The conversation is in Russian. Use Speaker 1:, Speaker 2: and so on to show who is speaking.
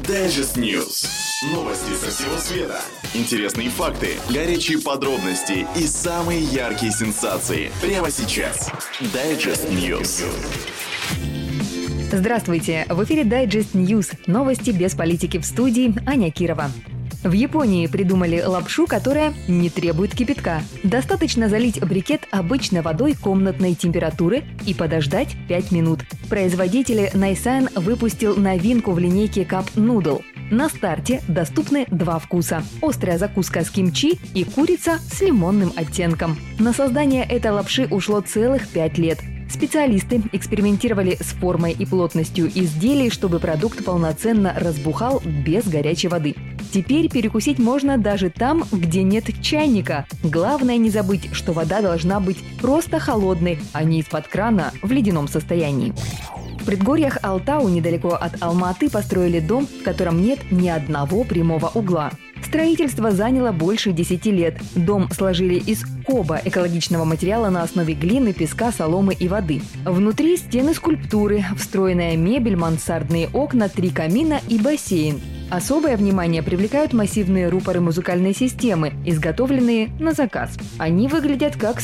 Speaker 1: Digest News. Новости со всего света. Интересные факты, горячие подробности и самые яркие сенсации. Прямо сейчас. Digest News.
Speaker 2: Здравствуйте! В эфире Digest News. Новости без политики, в студии Аня Кирова. В Японии придумали лапшу, которая не требует кипятка. Достаточно залить брикет обычной водой комнатной температуры и подождать 5 минут. Производитель Найсан выпустил новинку в линейке Cup Noodle. На старте доступны два вкуса – острая закуска с кимчи и курица с лимонным оттенком. На создание этой лапши ушло целых 5 лет. Специалисты экспериментировали с формой и плотностью изделий, чтобы продукт полноценно разбухал без горячей воды. Теперь перекусить можно даже там, где нет чайника. Главное не забыть, что вода должна быть просто холодной, а не из-под крана в ледяном состоянии. В предгорьях Алтау, недалеко от Алматы, построили дом, в котором нет ни одного прямого угла. Строительство заняло больше 10 лет. Дом сложили из коба, экологичного материала на основе глины, песка, соломы и воды. Внутри стены скульптуры, встроенная мебель, мансардные окна, 3 камина и бассейн. Особое внимание привлекают массивные рупоры музыкальной системы, изготовленные на заказ. Они выглядят как